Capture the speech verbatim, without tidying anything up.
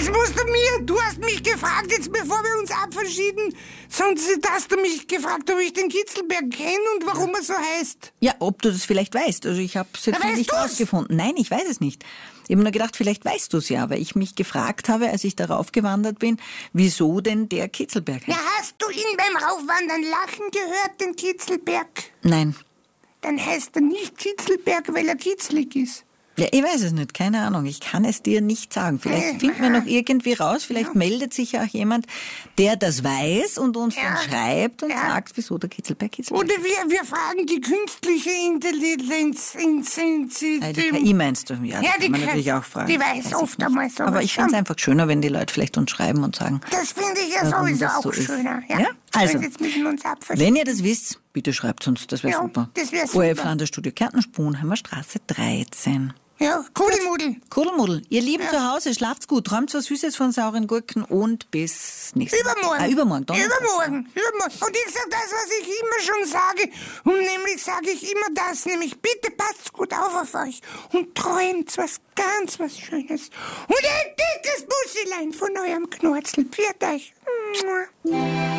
musst du mir, du hast mich gefragt, jetzt bevor wir uns abverschieden, sonst hast du mich gefragt, ob ich den Kitzelberg kenne und warum er so heißt. Ja, ob du das vielleicht weißt. Also ich habe es jetzt Na, noch nicht weißt du's? rausgefunden. Nein, ich weiß es nicht. Ich habe nur gedacht, vielleicht weißt du es ja, weil ich mich gefragt habe, als ich darauf gewandert bin, wieso denn der Kitzelberg heißt. Ja, hast du ihn beim Raufwandern lachen gehört, den Kitzelberg? Nein. Dann heißt er nicht Kitzelberg, weil er kitzlig ist. Ja, ich weiß es nicht, keine Ahnung. Ich kann es dir nicht sagen. Vielleicht finden wir noch irgendwie raus, vielleicht meldet sich ja auch jemand, der das weiß und uns Ja. dann schreibt und Ja. sagt, wieso der Kitzelberg Kitzelberg. Oder wir, wir fragen die künstliche Intelligenz. In, in, in, Ah, die K I meinst du? Ja, Ja, das die kann man K I, natürlich auch fragen. die weiß oft ich einmal nicht. sowas Aber ich finde es schon. einfach schöner, wenn die Leute vielleicht uns schreiben und sagen, Das finde ich ja warum sowieso das auch so ist. schöner. Ja, Ja? Also, Wenn jetzt müssen wir uns abverstehen. wenn ihr das wisst, bitte schreibt uns, das wäre Ja, super. das wär O super. F Landesstudio Kärnten, Sponheimer Straße dreizehn. Ja, Kudelmudel. Kudelmuddel, ihr Lieben zu Hause, schlaft's gut, träumt was Süßes von sauren Gurken und bis nächstes Mal. Übermorgen. Ah, übermorgen, Donnerstag. Übermorgen. Übermorgen. Und ich sage das, was ich immer schon sage. Und nämlich sage ich immer das, nämlich bitte passt gut auf auf euch und träumt was ganz was Schönes. Und ein dickes Busselein von eurem Knorzel. Pfiat euch. Mua.